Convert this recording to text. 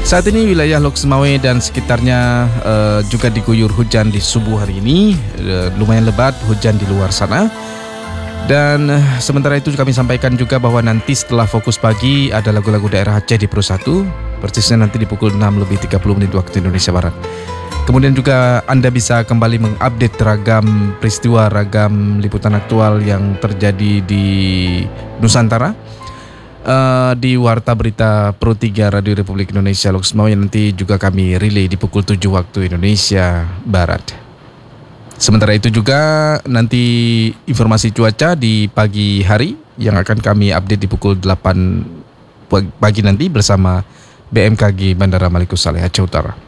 Saat ini wilayah Lok Semawe dan sekitarnya juga diguyur hujan di subuh hari ini. Lumayan lebat hujan di luar sana. Dan sementara itu kami sampaikan juga bahwa nanti setelah Fokus Pagi ada lagu-lagu daerah Aceh di Pro 1, persisnya nanti di pukul 6:30 waktu Indonesia Barat. Kemudian juga Anda bisa kembali mengupdate ragam peristiwa, ragam liputan aktual yang terjadi di Nusantara di Warta Berita Pro 3 Radio Republik Indonesia Lok Semawe, yang nanti juga kami relay di pukul 7 waktu Indonesia Barat. Sementara itu juga nanti informasi cuaca di pagi hari yang akan kami update di pukul 8 pagi nanti bersama BMKG Bandara Malikus Saleh Aceh Utara.